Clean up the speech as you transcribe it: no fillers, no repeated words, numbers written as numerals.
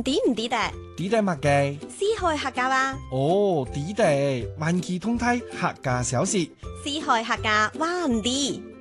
啲唔啲嘅， 啲啲乜嘅？ 撕開客家話， 哦，啲啲萬企通梯客家小事。 撕開客家話唔啲。